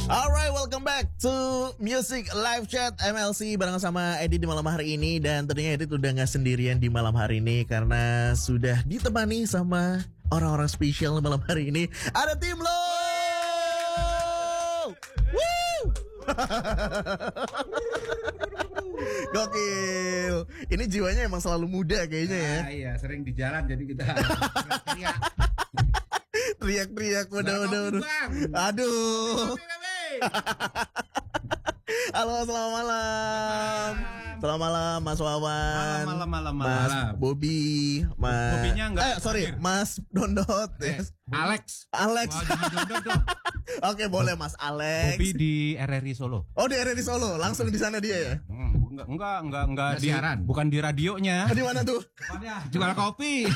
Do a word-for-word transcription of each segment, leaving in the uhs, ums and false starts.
Alright, welcome back to Music Live Chat M L C bareng sama Edit di malam hari ini. Dan tentunya Edit udah gak sendirian di malam hari ini karena sudah ditemani sama orang-orang spesial di malam hari ini. Ada tim lo. Woo! Gokil. Ini jiwanya emang selalu muda kayaknya ya. Ah, iya, sering di jalan jadi kita teriak. Teriak-teriak udah udah udah. Aduh. Halo, selamat malam. Selamat malam Mas Wawan. Malam malam malam Mas malam. Bobby, Mas. Bobbynya enggak Eh, sorry, hadir. Mas Dondot. Eh, Yes. Alex. Alex. Wah, jangan dodot dong. Oke, boleh Mas Alex. Bobby di R R I Solo. Oh, di R R I Solo, langsung di sana dia ya. Hmm, enggak enggak enggak enggak Nggak di siaran. bukan di radionya. Di mana tuh? Jual kopi.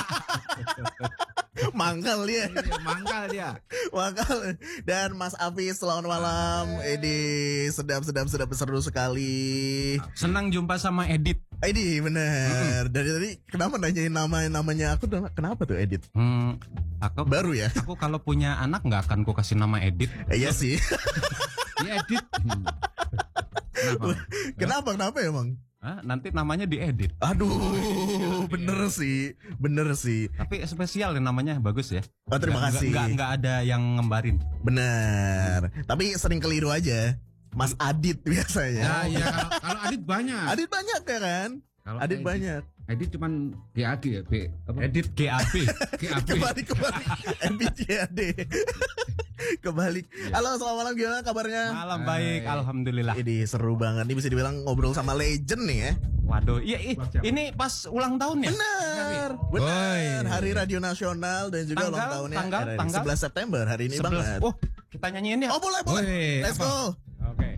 Mangkal dia. Iya, mangkal dia. Mangkal. Dan Mas Afis, selamat malam. Edi, sedap sedap sedap seru sekali. Senang jumpa sama Edit. Edi, bener. Dari tadi kenapa nanyain nama namanya aku? Kenapa tuh Edit? Hmm, aku Baru ya? Aku kalau punya anak nggak akan ku kasih nama Edit. Eh, iya sih. Dia edit. Hmm. Kenapa? Kenapa? Kenapa emang? Hah, nanti namanya diedit. Aduh, bener sih, bener sih. Tapi spesial ya namanya, bagus ya. Oh, terima Nggak- kasih. Nggak nggak ada yang ngembarin. Bener. Tapi sering keliru aja. Mas Adit biasanya. Ya, iya kalau kalau Adit banyak. Adit banyak ya kan? Kalau Adit Edit- banyak. Edit cuman G A D ya, B. Apa? Edit G A B. G A B. Kembali kembali M B C A D. Kembali. Halo, selamat malam, gimana kabarnya? Malam baik, Hai. alhamdulillah. Ini seru banget. Ini bisa dibilang ngobrol sama legend nih ya. Waduh, iya i- Siapa? ini pas ulang tahun ya. Benar, benar. Boy. Hari Radio Nasional dan juga Tanggal, ulang tahunnya tanggal, R R I. tanggal. sebelas September hari ini sebelas banget. Oh, kita nyanyiin ya. Oh boleh boleh. Boleh. Let's Apa? go.